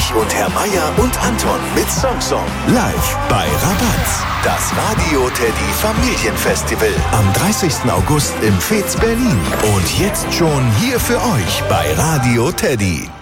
Ludwig und Herr Meier und Anton mit Song. Live bei Rabatz. Das Radio Teddy Familienfestival am 30. August im Fez Berlin. Und jetzt schon hier für euch bei Radio Teddy.